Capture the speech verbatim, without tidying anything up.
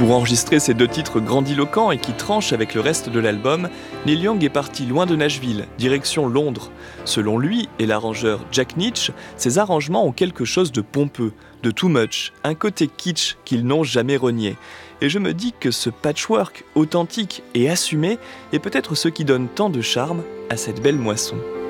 Pour enregistrer ces deux titres grandiloquents et qui tranchent avec le reste de l'album, Neil Young est parti loin de Nashville, direction Londres. Selon lui et l'arrangeur Jack Nitzsche, ces arrangements ont quelque chose de pompeux, de too much, un côté kitsch qu'ils n'ont jamais renié. Et je me dis que ce patchwork authentique et assumé est peut-être ce qui donne tant de charme à cette belle moisson.